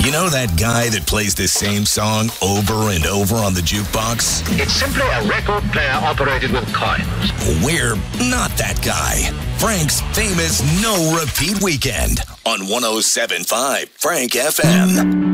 You know that guy that plays the same song over and over on the jukebox? It's simply a record player operated with coins. We're not that guy. Frank's famous no repeat weekend on 107.5 Frank FM.